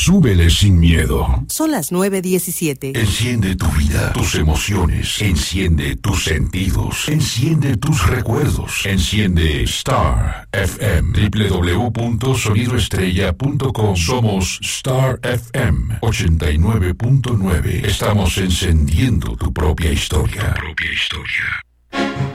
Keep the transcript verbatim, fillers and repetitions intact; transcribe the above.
Súbele sin miedo. Son las nueve diecisiete. Enciende tu vida, tus emociones. Enciende tus sentidos. Enciende tus recuerdos. Enciende Star F M. doble u doble u doble u punto sonido estrella punto com. Somos Star F M ochenta y nueve punto nueve. Estamos encendiendo tu propia historia. Tu propia historia.